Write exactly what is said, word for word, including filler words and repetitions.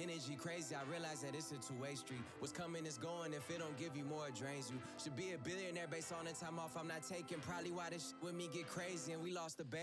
energy crazy, I realize that it's a two-way street. What's coming is going, if it don't give you more, it drains you. Should be a billionaire based on the time off I'm not taking. Probably why this shit with me get crazy and we lost the baby.